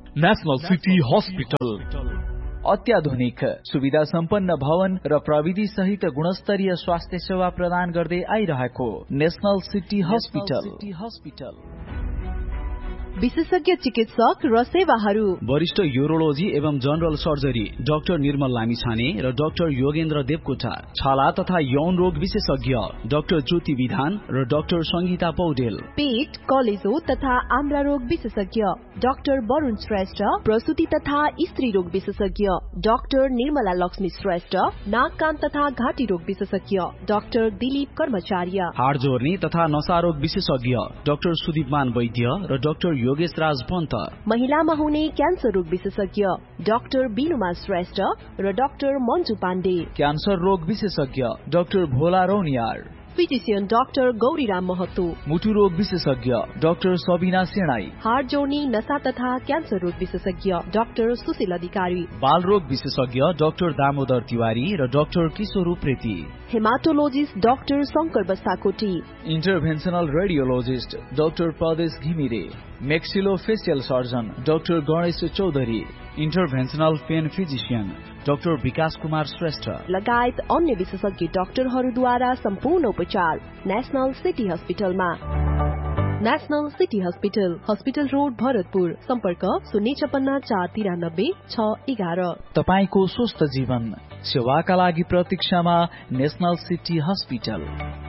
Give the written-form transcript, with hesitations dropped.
National city hospital अत्याधुनिक सुविधा सम्पन्न भवन र प्रविधि सहित गुणस्तरीय स्वास्थ्य सेवा प्रदान गर्दै आइरहेको नेशनल सिटी हस्पिटल विशेषज्ञ चिकित्सक र सेवाहरू वरिष्ठ यूरोलोजी एवं जनरल सर्जरी डाक्टर निर्मल लामिछाने र डाक्टर योगेन्द्र देवकोटा, छाला तथा यौन रोग विशेषज्ञ डाक्टर ज्योति विधान र डाक्टर संगीता पौडेल, पेट, कलेजो तथा आम्ला रोग विशेषज्ञ डाक्टर वरुण श्रेष्ठ, प्रसूति तथा स्त्री रोग विशेषज्ञ डाक्टर निर्मला लक्ष्मी श्रेष्ठ, नाक कान तथा घाँटी रोग विशेषज्ञ डाक्टर दिलीप कर्मचार्य, हाड जोर्नी तथा नशा रोग विशेषज्ञ डाक्टर सुदीपमान वैद्य र डाक्टर योगेश राज पन्त, महिलामा हुने क्यान्सर रोग विशेषज्ञ डाक्टर बिनुमा श्रेष्ठ र डाक्टर मन्जु पाण्डे, क्यान्सर रोग विशेषज्ञ डाक्टर भोला रौनियार, फिजिशियन डाक्टर गौरीराम महतो, मुटु रोग विशेषज्ञ डाक्टर सबिना सेनाई, हार्ट जोर्नी नशा तथा क्यान्सर रोग विशेषज्ञ डाक्टर सुशील अधिकारी, बाल रोग विशेषज्ञ डाक्टर दामोदर तिवारी र डाक्टर किशोर Upreti, haematologist doctor Shankar Bastakoti, इन्टरभेन्सनल radiologist doctor प्रदेश Ghimire, मेक्सिलोफेसियल surgeon doctor Ganesh Chaudhary, इन्टरभेन्सनल pain physician doctor विकास कुमार श्रेष्ठ लगायत अन्य विशेषज्ञ डाक्टरहरूद्वारा सम्पूर्ण उपचार नेशनल सिटी हस्पिटलमा। National city hospital road Bharatpur, सम्पर्क 056 493 611। तपाईको स्वस्थ जीवन सेवाका लागि प्रतीक्षामा नेशनल सिटी हस्पिटल।